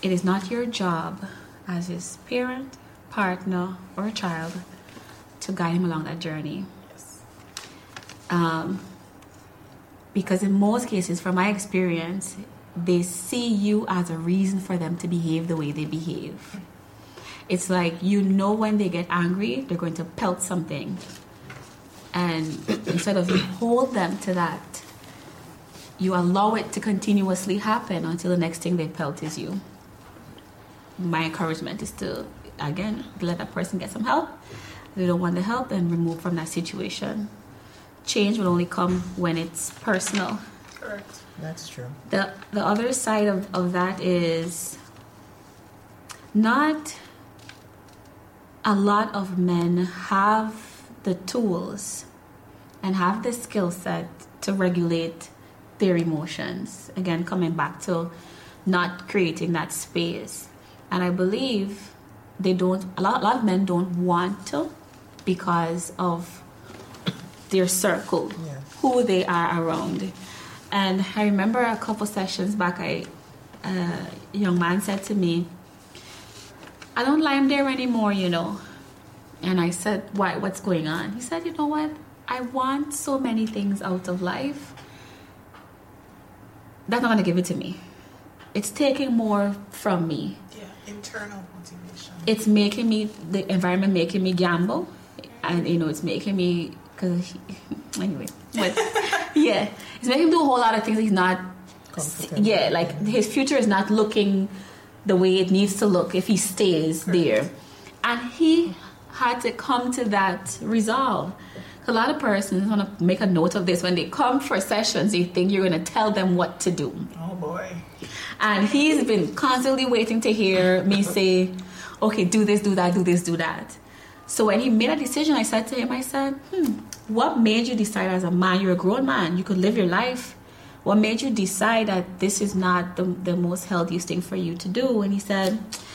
it is not your job as his parent, partner, or child to guide him along that journey. Yes. Because in most cases, from my experience, they see you as a reason for them to behave the way they behave. It's like, when they get angry, they're going to pelt something. And instead of you hold them to that, you allow it to continuously happen until the next thing they pelt is you. My encouragement is to, again, let that person get some help. If they don't want the help, then remove from that situation. Change will only come when it's personal. Correct. That's true. The other side of that is not a lot of men have the tools and have the skill set to regulate their emotions. Again, coming back to not creating that space. And I believe a lot of men don't want to because of their circle, who they are around. And I remember a couple sessions back, a young man said to me, I don't like him there anymore, And I said, why? What's going on? He said, you know what? I want so many things out of life. That's not going to give it to me. It's taking more from me. Yeah, internal motivation. It's making me, the environment making me gamble. And, it's making me, anyway. But, yeah. It's making him do a whole lot of things he's not, his future is not looking the way it needs to look if he stays there. And he had to come to that resolve. A lot of persons want to make a note of this. When they come for sessions, they think you're going to tell them what to do. Oh, boy. And he's been constantly waiting to hear me say, okay, do this, do that, do this, do that. So when he made a decision, I said to him, what made you decide as a man, you're a grown man, you could live your life. What made you decide that this is not the most healthiest thing for you to do? And he said,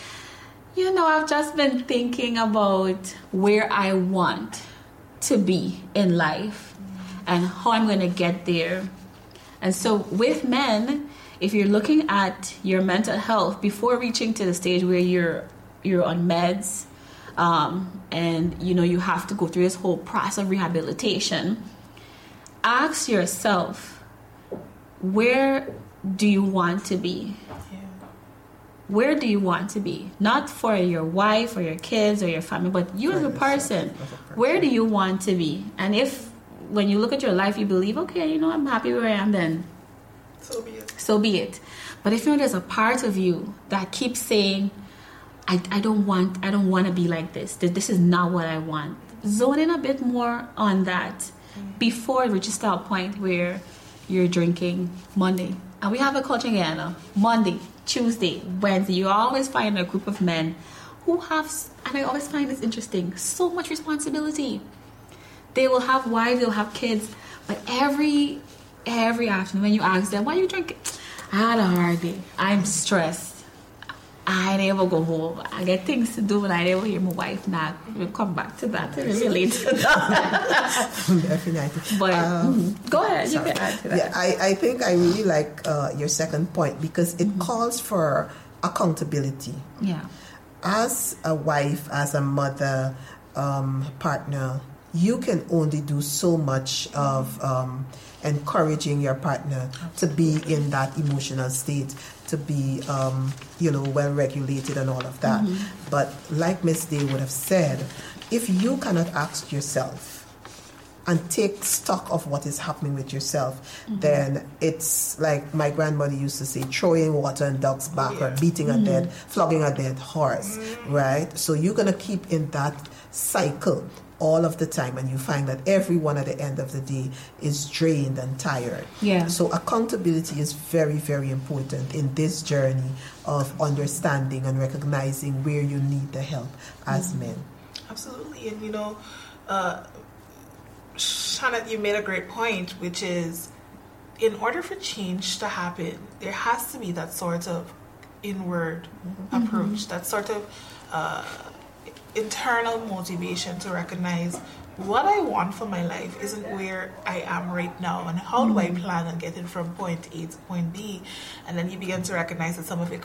I've just been thinking about where I want to be in life and how I'm going to get there. And so with men, if you're looking at your mental health before reaching to the stage where you're on meds, and you have to go through this whole process of rehabilitation, ask yourself, where do you want to be? Where do you want to be? Not for your wife or your kids or your family, but you as a person. Where do you want to be? And if, when you look at your life, you believe, okay, I'm happy where I am, then so be it. But if there's a part of you that keeps saying, I don't want to be like this. This is not what I want. Zone in a bit more on that before it reaches that point where you're drinking Monday. And we have a culture in Guyana. Monday, Tuesday, Wednesday. You always find a group of men who have, and I always find this interesting, so much responsibility. They will have wives, they'll have kids, but every afternoon when you ask them, why are you drinking? I had a hard day. I'm stressed. I never go home. I get things to do, and I never hear my wife knock. We'll come back to that and relate to that. Definitely. But go ahead, you can add to that. Yeah, I think I really like your second point because it calls for accountability. Yeah. As a wife, as a mother, partner, you can only do so much of encouraging your partner to be in that emotional state, to be, well regulated and all of that. Mm-hmm. But like Miss Day would have said, if you cannot ask yourself and take stock of what is happening with yourself, then it's like my grandmother used to say, throwing water in duck's back or beating flogging a dead horse, right? So you're going to keep in that cycle all of the time, and you find that everyone at the end of the day is drained and tired. Yeah. So accountability is very, very important in this journey of understanding and recognizing where you need the help as men. Absolutely. And Shannon, you made a great point, which is in order for change to happen, there has to be that sort of inward approach, that sort of internal motivation to recognize what I want for my life isn't where I am right now, and how do I plan on getting from point A to point B. And then you begin to recognize that some of it